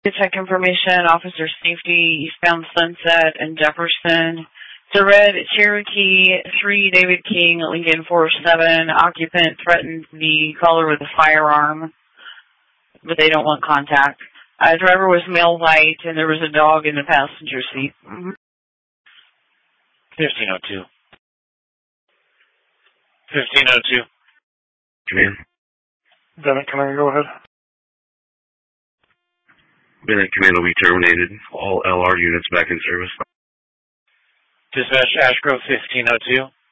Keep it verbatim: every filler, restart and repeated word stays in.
Check information, officer safety, eastbound Sunset and Jefferson. It's a red Cherokee three David King, Lincoln four seven. Occupant threatened the caller with a firearm, but they don't want contact. Uh, driver was male white, and there was a dog in the passenger seat. Mm-hmm. fifteen oh two. fifteen oh two. Command. Bennett, Command, go ahead. Bennett, Command will be terminated. All L R units back in service. Dispatch Ashgrove fifteen oh two.